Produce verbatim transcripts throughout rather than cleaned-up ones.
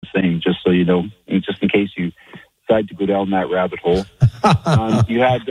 saying, just so you know, just in case you decide to go down that rabbit hole. um, you had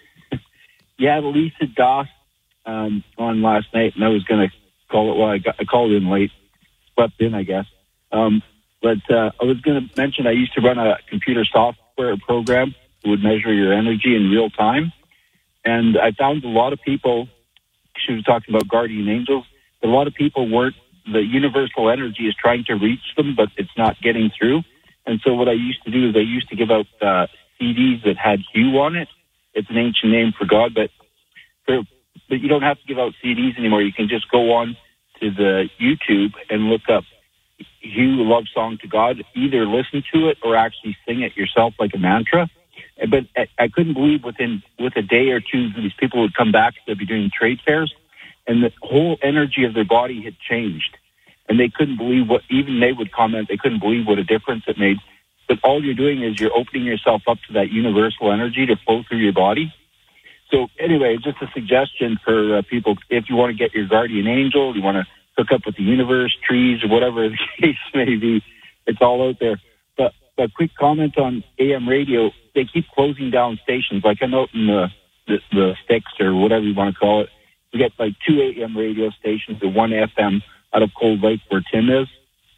you had Lisa Doss um, on last night, and I was going to call it. Well, I, got, I called in late, slept in, I guess. Um, but uh, I was going to mention I used to run a computer software program that would measure your energy in real time, and I found a lot of people. She was talking about guardian angels. A lot of people weren't. The universal energy is trying to reach them, but it's not getting through. And so what I used to do is I used to give out uh, C Ds that had Hue on it. It's an ancient name for God, but for, but you don't have to give out C Ds anymore. You can just go on to the YouTube and look up Hue Love Song to God. Either listen to it or actually sing it yourself like a mantra. But I, I couldn't believe within with a day or two these people would come back. They'd be doing trade fairs, and the whole energy of their body had changed. And they couldn't believe what, even they would comment, they couldn't believe what a difference it made. But all you're doing is you're opening yourself up to that universal energy to flow through your body. So anyway, just a suggestion for uh, people, if you want to get your guardian angel, you want to hook up with the universe, trees, or whatever the case may be, it's all out there. But a quick comment on A M radio, they keep closing down stations. Like I'm out in the, the, the sticks or whatever you want to call it. We get like two A M radio stations and one F M out of Cold Lake where Tim is.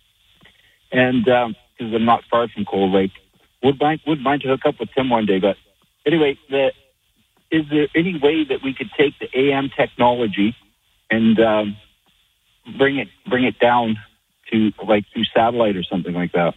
And because um, I'm not far from Cold Lake. Would mind, would mind to hook up with Tim one day. But anyway, the, is there any way that we could take the A M technology and um, bring it bring it down to like through satellite or something like that?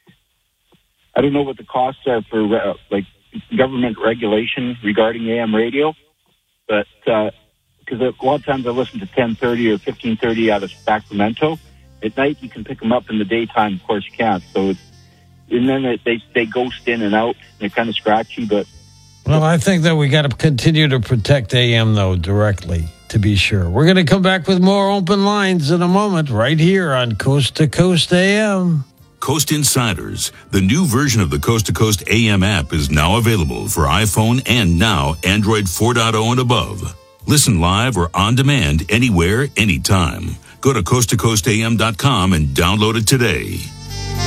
I don't know what the costs are for uh, like government regulation regarding A M radio, but because uh, a lot of times I listen to ten thirty or fifteen thirty out of Sacramento. At night you can pick them up. In the daytime, of course, you can't. So, it's, and then they, they they ghost in and out. They're kind of scratchy, but well, I think that we got to continue to protect A M though directly, to be sure. We're going to come back with more open lines in a moment, right here on Coast to Coast A M. Coast Insiders, the new version of the Coast to Coast A M app, is now available for iPhone and now Android four point oh and above. Listen live or on demand anywhere, anytime. Go to coast to coast a m dot com and download it today.